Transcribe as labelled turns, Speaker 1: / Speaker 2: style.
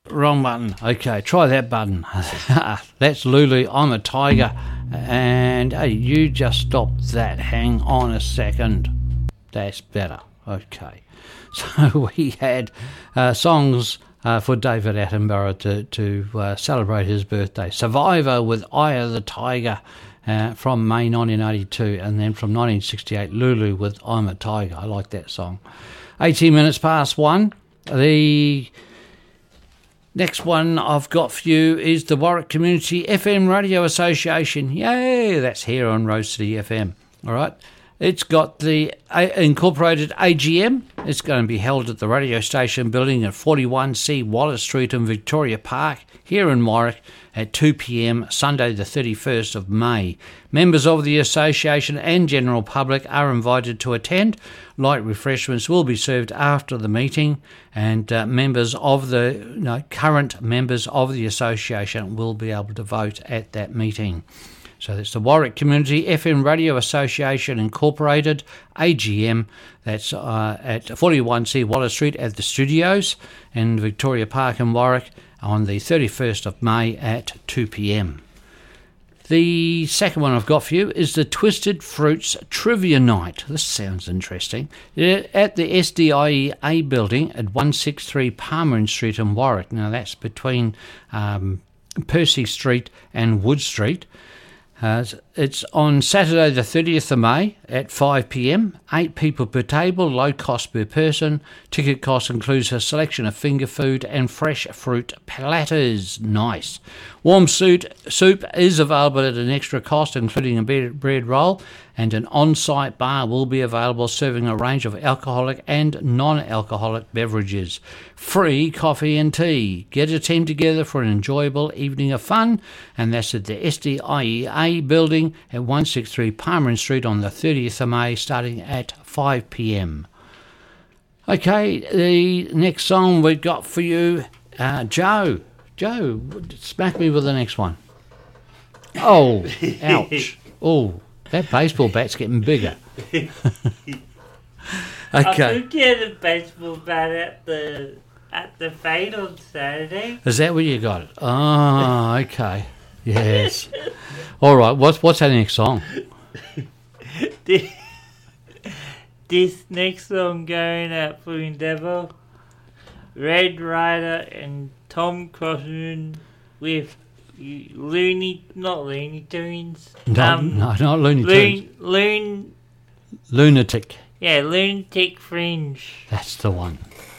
Speaker 1: Wrong button. Okay, try that button. That's Lulu, I'm a Tiger. And hey, you just stop that. Hang on a second. That's better. Okay. So we had songs for David Attenborough to celebrate his birthday. Survivor with Eye of the Tiger from May 1982. And then from 1968, Lulu with I'm a Tiger. I like that song. 18 minutes past 1. The next one I've got for you is the Warwick Community FM Radio Association. Yay, that's here on Rose City FM. All right. It's got the incorporated AGM. It's going to be held at the radio station building at 41C Wallace Street in Victoria Park here in Warwick at 2 p.m. Sunday the 31st of May. Members of the association and general public are invited to attend. Light refreshments will be served after the meeting, and members of the current members of the association will be able to vote at that meeting. So that's the Warwick Community FM Radio Association Incorporated, AGM. That's at 41C Wallace Street at the studios in Victoria Park in Warwick on the 31st of May at 2 p.m. The second one I've got for you is the Twisted Fruits Trivia Night. This sounds interesting. At the SDIEA building at 163 Palmer Street in Warwick. Now that's between Percy Street and Wood Street. It's on Saturday the 30th of May at 5 p.m. 8 people per table, low cost per person. Ticket cost includes a selection of finger food and fresh fruit platters. Nice. Warm soup is available at an extra cost, including a bread roll, and an on-site bar will be available serving a range of alcoholic and non-alcoholic beverages. Free coffee and tea. Get a team together for an enjoyable evening of fun, and that's at the SDIEA building at 163 Palmer Street on the 30th of May, starting at 5 p.m. Okay, the next song we've got for you, Joe, smack me with the next one. Oh, ouch. Oh, that baseball bat's getting bigger. Okay.
Speaker 2: I took you the baseball bat at the fade on Saturday.
Speaker 1: Is that where you got it? Oh, okay. Yes. All right, what's that next song?
Speaker 2: This next song going out for Endeavour, Red Rider and Tom Crossman with not Looney Tunes.
Speaker 1: No, not Looney Tunes. Lunatic.
Speaker 2: Yeah, Lunatic Fringe.
Speaker 1: That's the one.